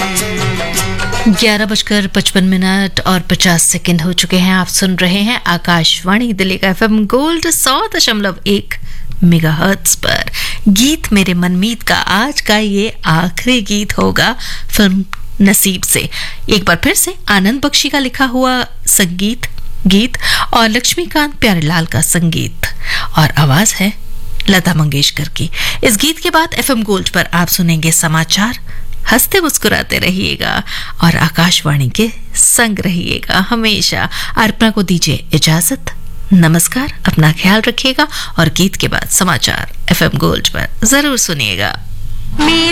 11:55 और 50 हो चुके हैं। आप सुन रहे हैं आकाशवाणी दिल्ली का FM गोल्ड 100.1 मेगाहर्ट्ज पर। गीत मेरे मनमीत का आज का ये आखिरी गीत होगा फिल्म नसीब से। एक बार फिर से आनंद बख्शी का लिखा हुआ संगीत गीत और लक्ष्मीकांत प्यारेलाल का संगीत और आवाज है लता मंगेशकर की। इस गीत के बाद FM गोल्ड पर आप सुनेंगे समाचार। हंसते मुस्कुराते रहिएगा और आकाशवाणी के संग रहिएगा हमेशा। अर्पणा को दीजिए इजाजत। नमस्कार, अपना ख्याल रखिएगा और गीत के बाद समाचार FM गोल्ड पर जरूर सुनिएगा।